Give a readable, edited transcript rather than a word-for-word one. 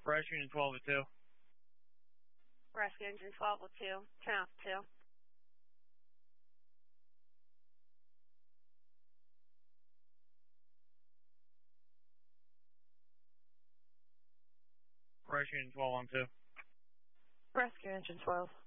Rescue Engine 1202. Rescue Engine 1202, 10 altitude. Rescue Engine 1212. Rescue Engine 12.